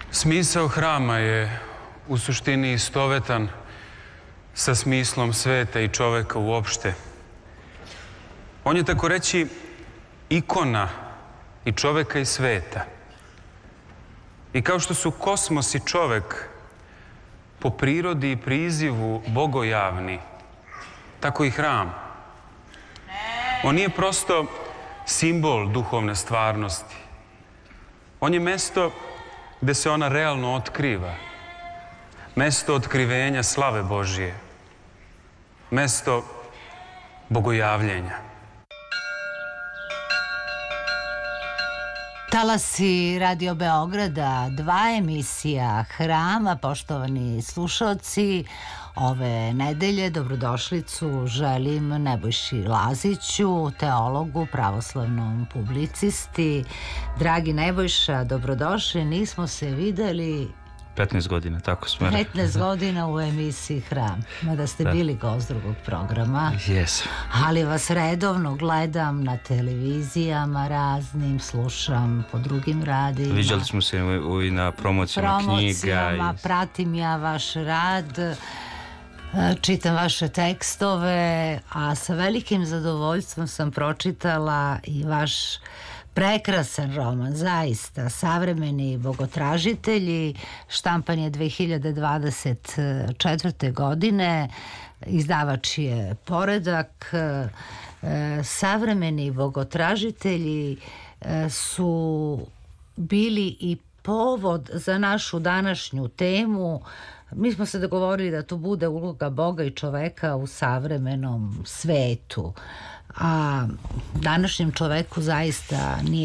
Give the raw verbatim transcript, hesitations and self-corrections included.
Smisao hrama je u suštini istovetan sa smislom sveta i čoveka uopšte. On je tako reći ikona i čoveka i sveta. I kao što su kosmos i čovek po prirodi i prizivu bogojavni, tako i hram. On nije prosto simbol duhovne stvarnosti. On je mesto gde se ona realno otkriva. Mesto otkrivenja slave Božije. Mesto bogojavljenja. Talasi Radio Beograda, dva emisija Hrama, poštovani slušalci. Ove nedelje dobrodošlicu želim Nebojši Laziću, teologu, pravoslavnom publicisti. Dragi Nebojša, dobrodošli, nismo se videli petnaest godina, tako smo. petnaest godina u emisiji Hram, mada ste da. bili gost drugog programa. Jesam. Ali vas redovno gledam na televizijama raznim, slušam po drugim radijima. Viđali smo se i na promocijama knjiga. Promocijama, i... pratim ja vaš rad, čitam vaše tekstove, a sa velikim zadovoljstvom sam pročitala i vaš prekrasan roman, zaista, Savremeni bogotražitelji, štampan je dve hiljade dvadeset četvrte. godine, izdavač je Poredak. Savremeni bogotražitelji su bili i povod za našu današnju temu. Mi smo se dogovorili da to bude uloga Boga i čoveka u savremenom svetu. A današnjem čoveku zaista nije